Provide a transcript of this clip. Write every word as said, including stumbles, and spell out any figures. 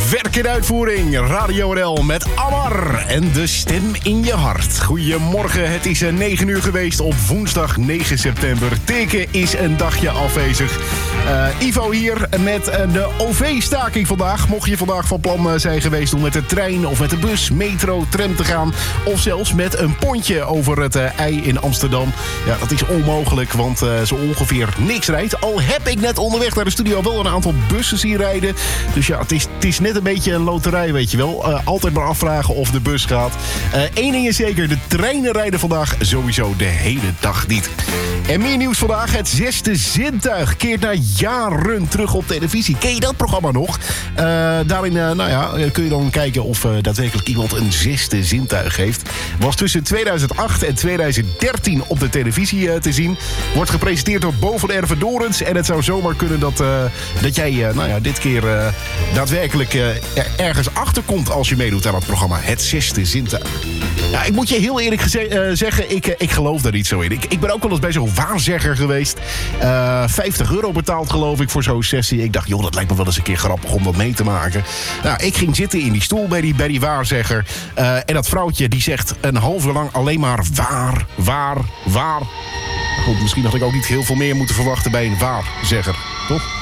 Werk in uitvoering, Radio N L met Amar en de stem in je hart. Goedemorgen, het is negen uur geweest op woensdag negen september. Teken is een dagje afwezig. Uh, Ivo hier met de O V-staking vandaag. Mocht je vandaag van plan zijn geweest om met de trein of met de bus, metro, tram te gaan, of zelfs met een pontje over het uh, IJ in Amsterdam. Ja, dat is onmogelijk, want uh, zo ongeveer niks rijdt. Al heb ik net onderweg naar de studio wel een aantal bussen zien rijden. Dus ja, het is, het is net een beetje een loterij, weet je wel. Uh, altijd maar afvragen of de bus gaat. Eén uh, ding is zeker, de treinen rijden vandaag sowieso de hele dag niet. En meer nieuws vandaag. Het Zesde Zintuig keert na jaren terug op televisie. Ken je dat programma nog? Uh, daarin uh, nou ja, kun je dan kijken of uh, daadwerkelijk iemand een zesde zintuig heeft. Was tussen tweeduizend acht en tweeduizend dertien op de televisie uh, te zien. Wordt gepresenteerd door Bo van Erven Dorens. En het zou zomaar kunnen dat, uh, dat jij uh, nou ja, dit keer uh, daadwerkelijk uh, er ergens achterkomt als je meedoet aan het programma Het Zesde Zintuig. Ja, ik moet je heel eerlijk geze- uh, zeggen, ik, uh, ik geloof daar niet zo in. Ik, ik ben ook wel eens bij zo'n waarzegger geweest. Uh, vijftig euro betaald geloof ik voor zo'n sessie. Ik dacht, joh, dat lijkt me wel eens een keer grappig om dat mee te maken. Nou, ik ging zitten in die stoel bij die, bij die waarzegger. Uh, en dat vrouwtje die zegt een half uur lang alleen maar waar, waar, waar. Goed, misschien had ik ook niet heel veel meer moeten verwachten bij een waarzegger, toch?